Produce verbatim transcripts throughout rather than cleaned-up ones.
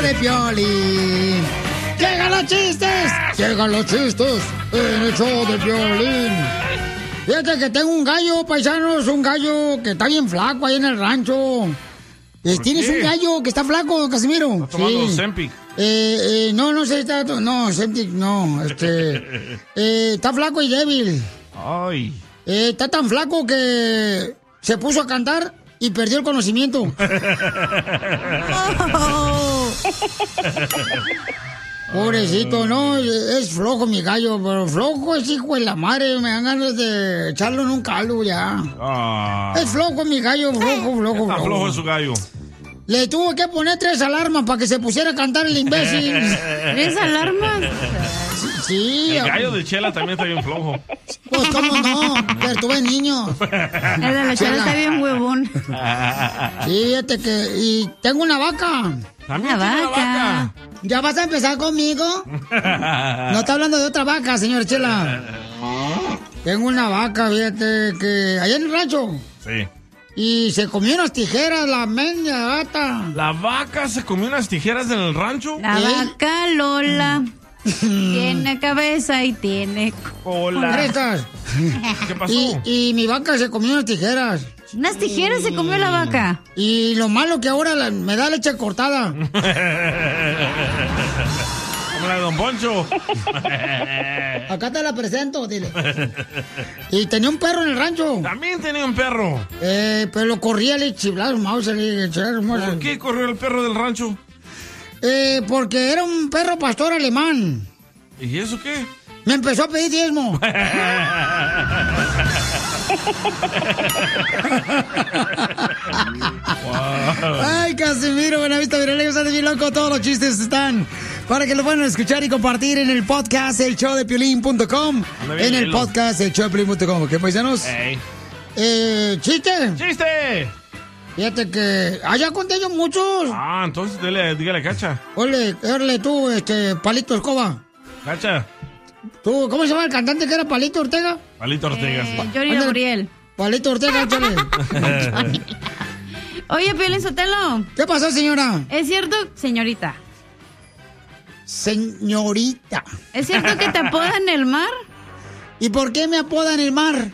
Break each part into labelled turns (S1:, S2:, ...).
S1: de Piolín. ¡Llegan los chistes! ¡Llegan los chistes en el show de Piolín! Fíjate que tengo un gallo, paisanos, un gallo que está bien flaco ahí en el rancho. Eh, ¿Tienes
S2: qué?
S1: un gallo que está flaco, Casimiro?
S2: ¿Está tomando
S1: Sí.
S2: Zempic?
S1: Eh, eh, no, no sé, está... No, Zempic, no, este... eh, está flaco y débil.
S2: Ay.
S1: Eh, está tan flaco que se puso a cantar y perdió el conocimiento. Pobrecito, no, es flojo mi gallo, pero flojo es hijo de la madre, me dan ganas de echarlo en un caldo ya.
S2: Ah.
S1: Es flojo mi gallo, flojo, flojo,
S2: Está
S1: flojo.
S2: flojo es su gallo.
S1: Le tuvo que poner tres alarmas para que se pusiera a cantar el imbécil.
S3: ¿Tres alarmas?
S1: Sí.
S2: El gallo de Chela también está bien flojo.
S1: Pues cómo no, pero tuve niños.
S3: El de la Chela está bien huevón.
S1: Sí, fíjate que... Y tengo una vaca.
S2: También
S3: Una
S2: tiene una
S3: vaca.
S2: vaca.
S1: ¿Ya vas a empezar conmigo? No está hablando de otra vaca, señor Chela. Tengo una vaca, fíjate, que allá en el rancho.
S2: Sí.
S1: Y se comió unas tijeras, la meña gata.
S2: ¿La vaca se comió unas tijeras en el rancho?
S3: La
S1: ¿Eh?
S3: vaca Lola tiene cabeza y tiene
S2: Hola.
S1: Prestas.
S2: ¿Qué pasó?
S1: Y, y mi vaca se comió unas tijeras.
S3: unas tijeras se comió la vaca.
S1: Y lo malo que ahora la- me da leche cortada.
S2: Como la de Don Poncho.
S1: Acá te la presento, dile. Y tenía un perro en el rancho.
S2: También tenía un perro.
S1: Eh, pero lo corría, le chiflaba, mouse, le chiflaba, mouse.
S2: ¿Por qué corrió el perro del rancho?
S1: Eh, porque era un perro pastor alemán.
S2: ¿Y eso qué?
S1: Me empezó a pedir diezmo. Ay, Casimiro, Buenavista, Virolego, sale bien loco. Todos los chistes están para que lo puedan escuchar y compartir en el podcast el show de piolín punto com.
S2: Anda bien
S1: En el
S2: hielo.
S1: podcast el show de piolín punto com. ¿Qué paisanos?
S2: Ey.
S1: Eh, ¿chiste?
S2: ¡Chiste!
S1: Fíjate que allá conté yo muchos.
S2: Ah, entonces dile, dígale, Cacha.
S1: Ole, ole tú, este, Palito Escoba.
S2: Cacha.
S1: ¿Tú, cómo se llama el cantante que era Palito Ortega?
S2: Palito Ortega. sí.
S3: Eh, Johnny
S1: Ándale.
S3: Gabriel.
S1: Palito Ortega, échale.
S3: Oye, Piolín Sotelo,
S1: ¿Qué pasó, señora?
S3: ¿es cierto, señorita?
S1: Señorita.
S3: ¿Es cierto que te apodan el mar?
S1: ¿Y por qué me apodan el mar?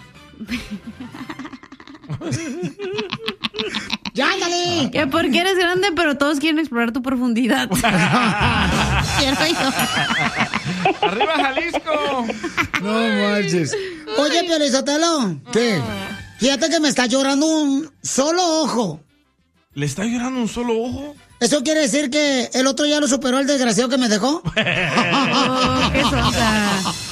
S1: ¡Ya, ándale!
S3: Que porque eres grande, pero todos quieren explorar tu profundidad. Quiero yo.
S2: ¡Arriba, Jalisco!
S1: No manches. Oye, Pelizotelo. ¿Qué? Fíjate que me está llorando un solo ojo.
S2: ¿Le está llorando un solo ojo?
S1: ¿Eso quiere decir que el otro ya lo superó el desgraciado que me dejó?
S3: Oh, qué sonsa.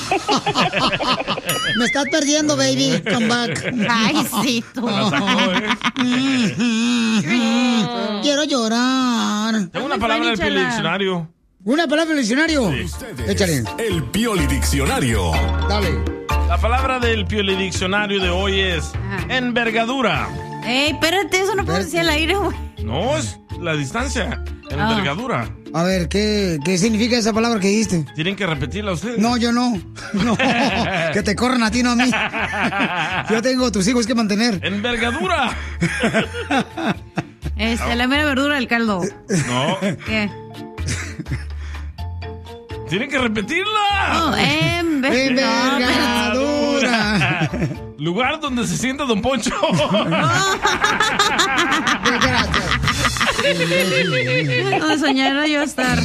S1: Me estás perdiendo, baby. Come back.
S3: Ay, sí, tú.
S2: La sacó, ¿eh?
S1: Quiero llorar.
S2: Tengo una palabra del
S3: Chala.
S2: diccionario.
S1: ¿Una palabra del diccionario?
S4: Ustedes,
S1: Échale.
S4: el Pioli Diccionario.
S1: Dale.
S2: La palabra del Piolidiccionario de hoy es
S3: Ajá.
S2: envergadura.
S3: Ey, espérate, eso no puedo decir al aire, güey.
S2: No, es la distancia.
S3: Ah.
S2: Envergadura.
S1: A ver, ¿qué, ¿qué significa esa palabra que dijiste?
S2: Tienen que repetirla ustedes.
S1: No, yo no. No. Que te corran a ti, no a mí. Yo tengo tus hijos que mantener.
S2: Envergadura.
S3: Este, la mera verdura del caldo.
S2: No,
S3: ¿Qué?
S2: tienen que repetirla.
S3: Oh, en
S1: Envergadura.
S2: Lugar donde se sienta Don Poncho.
S1: Gracias.
S3: Donde soñara yo estar.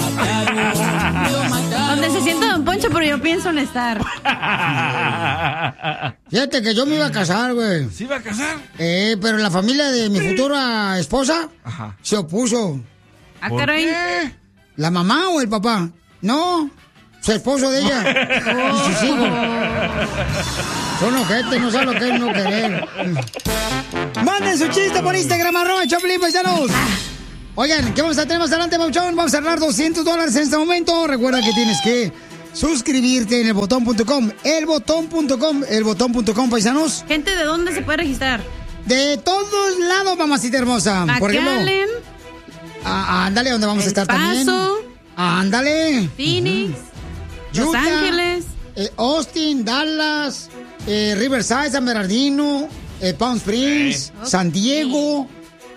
S3: Donde se sienta Don Poncho, pero yo pienso en estar.
S1: Fíjate que yo me iba a casar, güey.
S2: ¿Se iba a casar?
S1: Eh, pero la familia de mi futura esposa
S2: Ajá.
S1: se opuso.
S3: Ah,
S2: ¿Por
S3: caray.
S2: qué?
S1: ¿La mamá o el papá? No, su esposo de ella. Y sus hijos. Son ojetes, no saben lo que es no querer. Manden su chiste por Instagram, arroba Choplin, paisanos. Oigan, ¿qué vamos a tener más adelante, Pauchón? Vamos a ganar doscientos dólares en este momento. Recuerda que tienes que suscribirte en el botón punto com. El botón punto com, el botón punto com, paisanos.
S3: Gente, ¿de dónde se puede registrar?
S1: De todos lados, mamacita hermosa. Por ejemplo,
S3: McAllen,
S1: ah, ándale, donde vamos a
S3: El
S1: estar también.
S3: Paso,
S1: Ándale.
S3: Phoenix, Los
S1: Utah,
S3: Ángeles.
S1: eh, Austin, Dallas, eh, Riverside, San Bernardino, eh, Palm Springs,
S3: Ok.
S1: San Diego,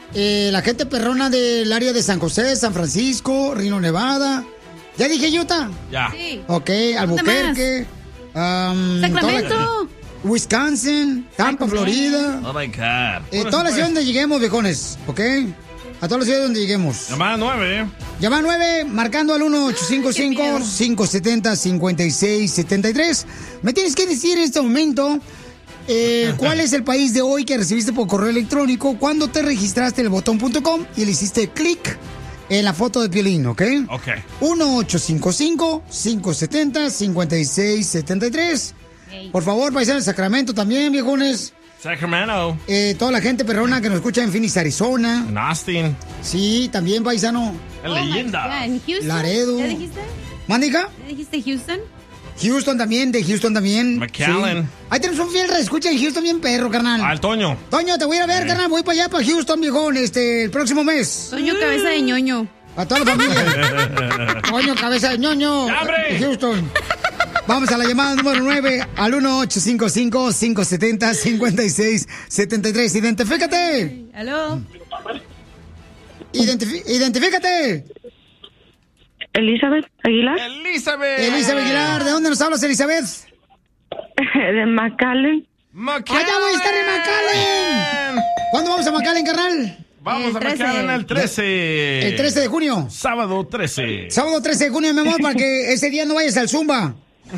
S1: eh, la gente perrona del área de San José, San Francisco, Reno, Nevada. ¿Ya dije Utah?
S2: Ya.
S3: Sí.
S1: Ok, Albuquerque. Um,
S3: Sacramento.
S1: toda la- Wisconsin, Tampa, Florida.
S2: Oh my God.
S1: Eh, todas las ciudades donde lleguemos, viejones, ¿ok? A todas las ciudades donde lleguemos.
S2: Llamada nueve.
S1: Llama nueve, marcando al uno ocho cinco cinco, cinco siete cero, cinco seis siete tres. Me tienes que decir en este momento eh, cuál es el país de hoy que recibiste por correo electrónico cuando te registraste en el botón punto com y le hiciste clic en la foto de Piolín, ¿ok?
S2: Ok.
S1: uno ocho cinco cinco, cinco siete cero, cinco seis siete tres. Por favor, paisanos de Sacramento también, viejones.
S2: Sacramento.
S1: Eh, toda la gente perrona que nos escucha en Phoenix, Arizona.
S2: En Austin.
S1: Sí, también, paisano.
S2: En
S3: Oh my
S2: leyenda.
S3: God, ¿en Houston?
S1: Laredo.
S3: ¿Ya dijiste?
S1: ¿Mándika?
S3: ¿Ya dijiste Houston?
S1: Houston también, de Houston también.
S2: McAllen.
S1: Sí. Ahí tenemos un fiel escucha en Houston bien perro, carnal.
S2: Al Toño.
S1: Toño, te voy a ir a ver, carnal. Voy para allá, para Houston, viejón, este, el próximo mes.
S3: Toño, cabeza de ñoño.
S1: A toda la familia. Toño, cabeza de ñoño.
S2: ¡Abre!
S1: Houston. Vamos a la llamada número nueve al uno ocho cinco cinco, cinco siete cero, cinco seis siete tres. Identifícate.
S3: ¿Aló?
S1: Identifi- identifícate.
S5: Elizabeth Aguilar,
S2: Elizabeth.
S1: Elizabeth Aguilar, ¿de dónde nos hablas, Elizabeth?
S5: de McAllen.
S2: McAllen.
S1: Allá voy a estar en McAllen. ¿Cuándo vamos a McAllen, carnal?
S2: Vamos
S3: El
S2: a
S3: trece.
S2: McAllen el trece.
S1: El trece de junio.
S2: Sábado trece.
S1: Sábado trece de junio, mi amor, para que ese día no vayas al Zumba.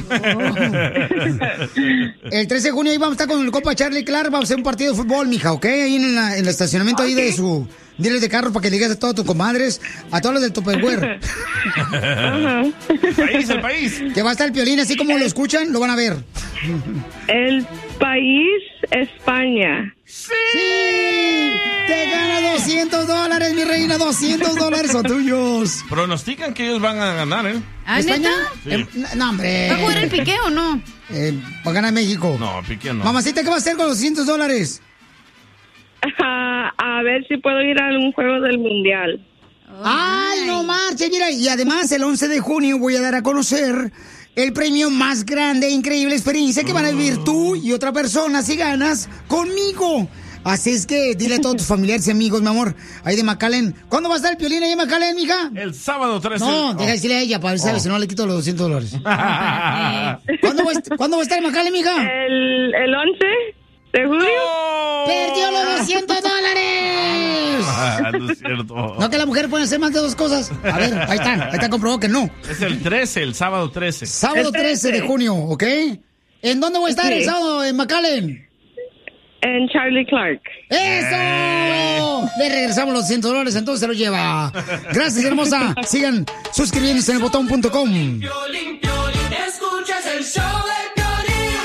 S1: El trece de junio ahí vamos a estar con el compa Charlie Clark. Vamos a hacer un partido de fútbol, mija, ¿ok? Ahí en, la- en el estacionamiento ahí de su dealer de carros para que le digas a todos tus comadres, a todos los del Tupperware,
S2: El país, el país.
S1: que va a estar el Piolín, así como lo escuchan, lo van a ver.
S5: El país, España.
S1: ¡Sí! ¡Te gana doscientos dólares, mi reina! ¡doscientos dólares son tuyos!
S2: Pronostican que ellos van a ganar, ¿eh?
S3: ¿Ah,
S1: ¿España?
S3: neta?
S1: Eh, no, hombre.
S3: ¿Va a jugar el piqué o no?
S1: Eh, va a ganar México.
S2: No, Piqué no.
S1: Mamacita, ¿qué va a hacer con los doscientos dólares?
S5: Ah, a ver si puedo ir a un juego del mundial.
S1: ¡Ay, no marche! Mira, y además el once de junio voy a dar a conocer el premio más grande e increíble experiencia que van a vivir tú y otra persona si ganas conmigo. Así es que dile a todos tus familiares y amigos, mi amor, ahí de McAllen. ¿Cuándo va a estar el Piolín ahí en McAllen, mija?
S2: El sábado trece.
S1: No,
S2: Oh.
S1: deja de decirle a ella para ver si
S2: Oh.
S1: si no le quito los doscientos dólares. ¿Cuándo va, a est- ¿Cuándo va a estar en McAllen, mija?
S5: El, el once de julio.
S2: ¡Oh!
S1: ¡Perdió los doscientos dólares!
S2: Ah, no es cierto.
S1: No que la mujer puede hacer más de dos cosas. A ver, ahí está, ahí está comprobado que no.
S2: Es el trece, el sábado trece.
S1: Sábado trece de junio, ¿ok? ¿En dónde voy a estar
S5: Sí.
S1: el sábado en McAllen?
S5: En Charlie Clark.
S1: ¡Eso! Le regresamos los cien dólares, entonces se lo lleva. Gracias, hermosa. Sigan suscribiéndose en el botón punto com.
S6: Piolín, Piolín, escuchas el show de Piolín.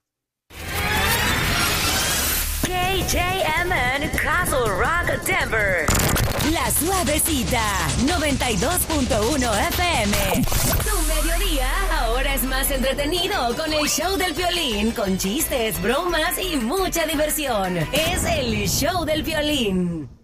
S7: K J M N Castle Rock, Denver. La Suavecita, noventa y dos punto uno F M. Tu mediodía ahora es más entretenido con el show del Piolín, con chistes, bromas y mucha diversión. Es el show del Piolín.